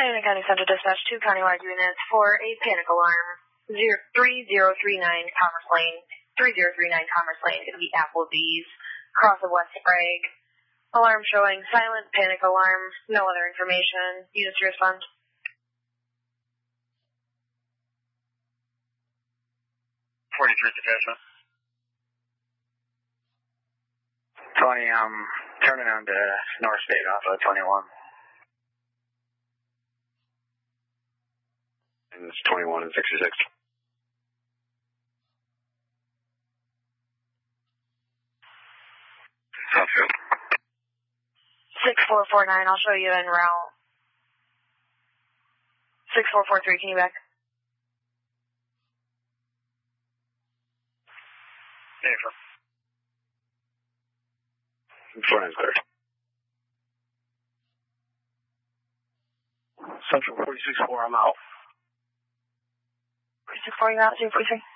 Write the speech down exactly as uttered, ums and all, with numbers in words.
Diana County Central Dispatch, two countywide units for a panic alarm. Zero, three zero three nine Commerce Lane, three zero three nine Commerce Lane, going to be Applebee's, across of West Sprague. Alarm showing silent, panic alarm, no other information. Units to respond. forty-three detachment. twenty, um, turning on to North State off of twenty-one. And it's twenty-one and sixty-six. Sounds good. six four four nine, I'll show you en route. six four four three, can you back? Yeah, four nine's clear. Central forty-six four, I'm out. forty-six four, you out, zero four three.